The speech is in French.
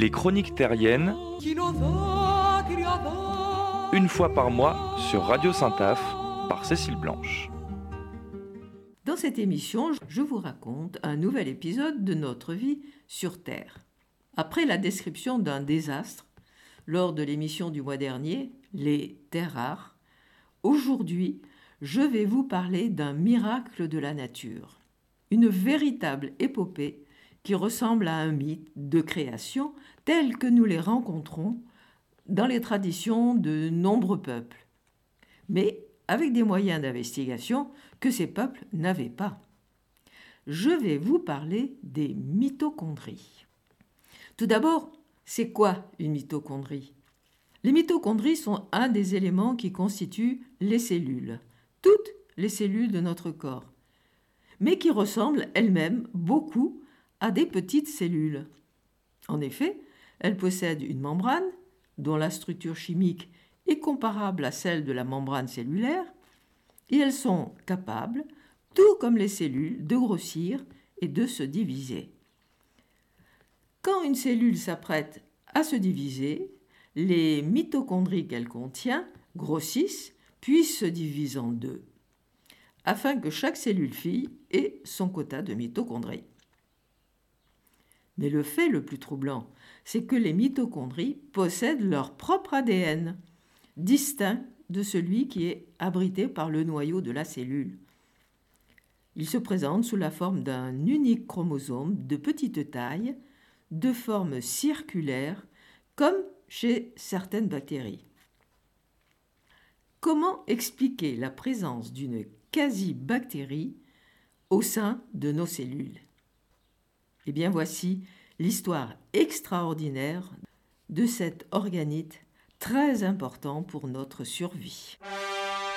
Les Chroniques Terriennes, une fois par mois sur Radio Saint-Aph par Cécile Blanche. Dans cette émission, je vous raconte un nouvel épisode de notre vie sur Terre. Après la description d'un désastre, lors de l'émission du mois dernier, les terres rares, aujourd'hui, je vais vous parler d'un miracle de la nature. Une véritable épopée qui ressemble à un mythe de création tel que nous les rencontrons dans les traditions de nombreux peuples, mais avec des moyens d'investigation que ces peuples n'avaient pas. Je vais vous parler des mitochondries. Tout d'abord, c'est quoi une mitochondrie ? Les mitochondries sont un des éléments qui constituent les cellules, toutes les cellules de notre corps, mais qui ressemblent elles-mêmes beaucoup à des petites cellules. En effet, elles possèdent une membrane dont la structure chimique est comparable à celle de la membrane cellulaire et elles sont capables, tout comme les cellules, de grossir et de se diviser. Quand une cellule s'apprête à se diviser, les mitochondries qu'elle contient grossissent puis se divisent en deux, afin que chaque cellule fille ait son quota de mitochondries. Mais le fait le plus troublant, c'est que les mitochondries possèdent leur propre ADN, distinct de celui qui est abrité par le noyau de la cellule. Il se présente sous la forme d'un unique chromosome de petite taille, de forme circulaire, comme chez certaines bactéries. Comment expliquer la présence d'une quasi-bactérie au sein de nos cellules ? Eh bien, voici l'histoire extraordinaire de cet organite très important pour notre survie.